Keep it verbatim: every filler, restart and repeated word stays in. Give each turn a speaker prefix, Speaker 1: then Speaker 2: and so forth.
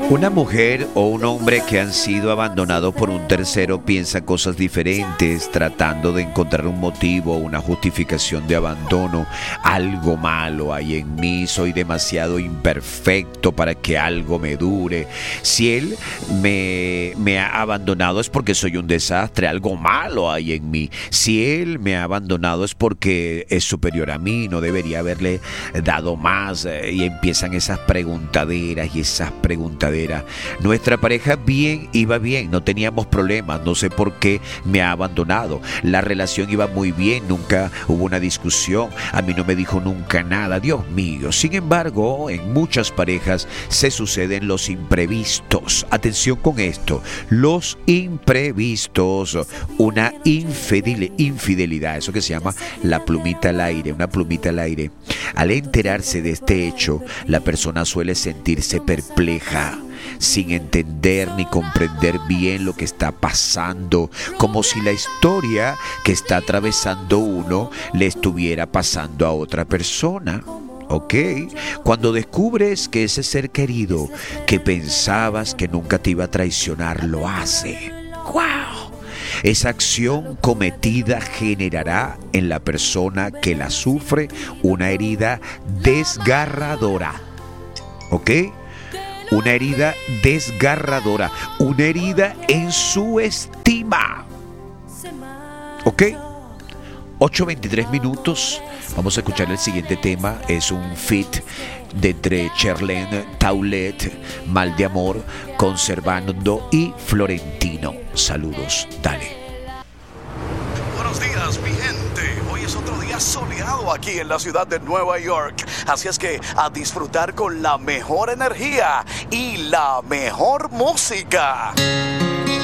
Speaker 1: Una mujer o un hombre que han sido abandonados por un tercero piensa cosas diferentes, tratando de encontrar un motivo, una justificación de abandono. Algo malo hay en mí, soy demasiado imperfecto para que algo me dure. Si él me, me ha abandonado es porque soy un desastre, algo malo hay en mí. Si él me ha abandonado es porque es superior a mí, no debería haberle dado más. Y empiezan esas preguntaderas y esas preguntaderas. Nuestra pareja bien iba bien, no teníamos problemas, no sé por qué me ha abandonado. La relación iba muy bien, nunca hubo una discusión, a mí no me dijo nunca nada, Dios mío. Sin embargo, en muchas parejas se suceden los imprevistos. Atención con esto, los imprevistos, una infidel- infidelidad, eso que se llama la plumita al aire, una plumita al aire. Al enterarse de este hecho, la persona suele sentirse perpleja, sin entender ni comprender bien lo que está pasando, como si la historia que está atravesando uno le estuviera pasando a otra persona. ¿Ok? Cuando descubres que ese ser querido que pensabas que nunca te iba a traicionar lo hace. ¡Wow! Esa acción cometida generará en la persona que la sufre una herida desgarradora. ¿Ok? Una herida desgarradora, una herida en su estima. ¿Ok? ocho veintitrés minutos. Vamos a escuchar el siguiente tema. Es un feat de entre Cherlene Taulet, Mal de Amor, Conservando y Florentino. Saludos, dale.
Speaker 2: Buenos días, mi gente. Hoy es otro día soleado aquí en la ciudad de Nueva York. Así es que a disfrutar con la mejor energía y la mejor música.